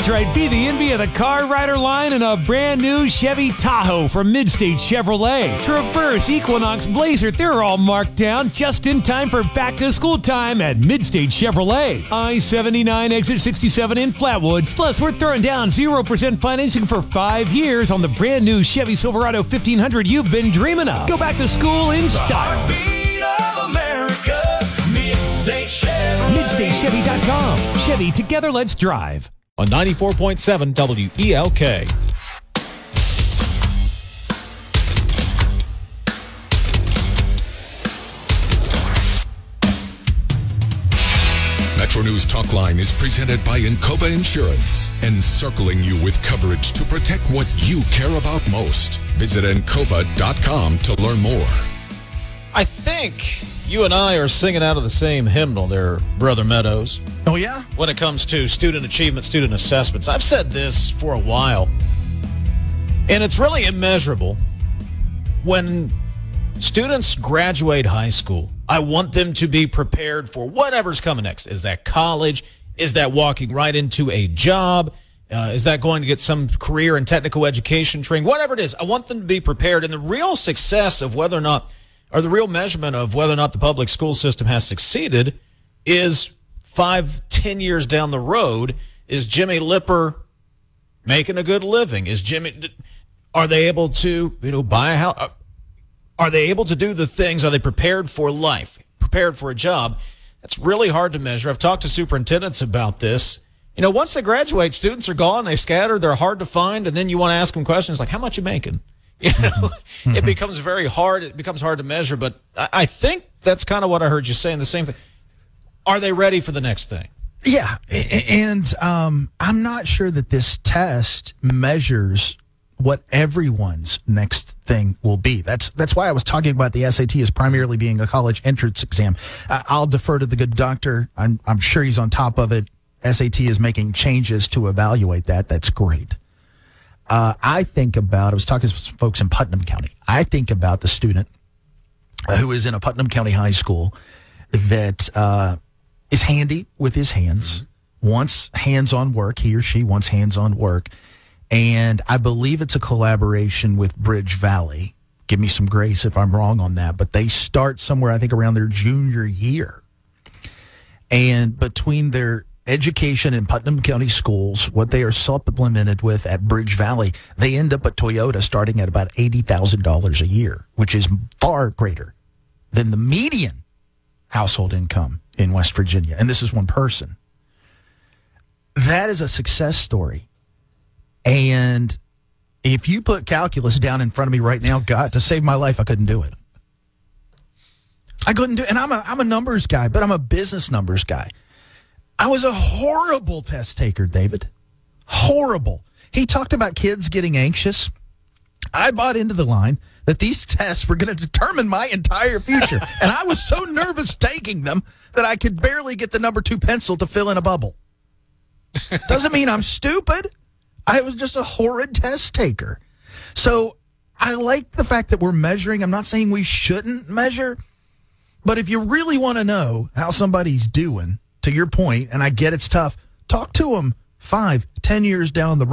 right. Be the envy of the Car Rider line in a brand new Chevy Tahoe from Midstate Chevrolet. Traverse, Equinox, Blazer, they're all marked down just in time for back-to-school time at Midstate Chevrolet. I-79, exit 67 in Flatwoods. Plus, we're throwing down 0% financing for 5 years on the brand new Chevy Silverado 1500 you've been dreaming of. Go back to school in style. Heartbeat of America, Midstate Chevrolet. MidstateChevy.com. Chevy, together let's drive. On 94.7 WELK. Metro News Talk Line is presented by Encova Insurance, encircling you with coverage to protect what you care about most. Visit Encova.com to learn more. I think you and I are singing out of the same hymnal there, Brother Meadows. Oh, yeah? When it comes to student achievement, student assessments. I've said this for a while, and it's really immeasurable. When students graduate high school, I want them to be prepared for whatever's coming next. Is that college? Is that walking right into a job? Is that going to get some career and technical education training? Whatever it is, I want them to be prepared. And the real success of whether or not, or the real measurement of whether or not the public school system has succeeded is 5-10 years down the road. Is Jimmy Lipper making a good living? Are they able to, buy a house? Are they able to do the things? Are they prepared for life, prepared for a job? That's really hard to measure. I've talked to superintendents about this. Once they graduate, students are gone, they scatter, they're hard to find, and then you want to ask them questions like, how much you making? It becomes very hard. It becomes hard to measure, but I think that's kind of what I heard you saying, the same thing. Are they ready for the next thing? Yeah, and I'm not sure that this test measures what everyone's next thing will be. That's why I was talking about the SAT as primarily being a college entrance exam. I'll defer to the good doctor. I'm sure he's on top of it. SAT is making changes to evaluate that. That's great. I was talking to some folks in Putnam County. I think about the student who is in a Putnam County high school that is handy with his hands, wants hands-on work. He or she wants hands-on work. And I believe it's a collaboration with Bridge Valley. Give me some grace if I'm wrong on that. But they start somewhere, I think, around their junior year. And between their education in Putnam County schools, what they are supplemented with at Bridge Valley, they end up at Toyota starting at about $80,000 a year, which is far greater than the median household income in West Virginia. And this is one person. That is a success story. And if you put calculus down in front of me right now, God, to save my life, I couldn't do it. I couldn't do it. And I'm a numbers guy, but I'm a business numbers guy. I was a horrible test taker, David. Horrible. He talked about kids getting anxious. I bought into the line that these tests were going to determine my entire future. And I was so nervous taking them that I could barely get the number 2 pencil to fill in a bubble. Doesn't mean I'm stupid. I was just a horrid test taker. So I like the fact that we're measuring. I'm not saying we shouldn't measure. But if you really want to know how somebody's doing, to your point, and I get it's tough, talk to them 5-10 years down the road.